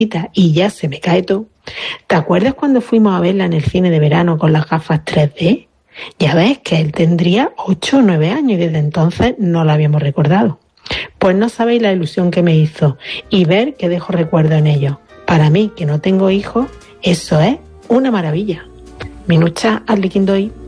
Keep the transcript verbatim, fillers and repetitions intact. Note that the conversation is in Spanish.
y ya se me cae todo. ¿Te acuerdas cuando fuimos a verla en el cine de verano con las gafas tres D? Ya ves que él tendría ocho o nueve años y desde entonces no la habíamos recordado. Pues no sabéis la ilusión que me hizo y ver que dejo recuerdo en ellos. Para mí, que no tengo hijos, eso es una maravilla. Minucha Arliquindoi.